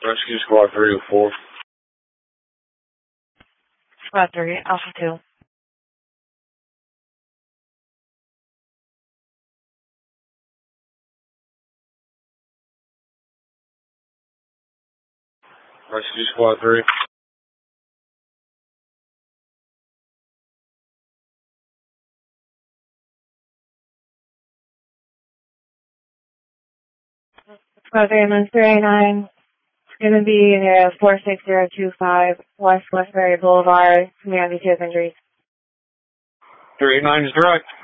Rescue Squad 304. Squad 3, Alpha 2. Rescue Squad 3. Squad 3, ambulance 389. It's going to be near 46025 West Westbury Boulevard. Community 2 injuries. 389 is direct.